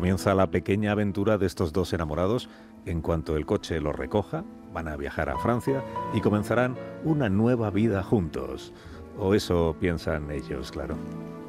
comienza la pequeña aventura de estos dos enamorados. En cuanto el coche los recoja, van a viajar a Francia y comenzarán una nueva vida juntos. O eso piensan ellos, claro.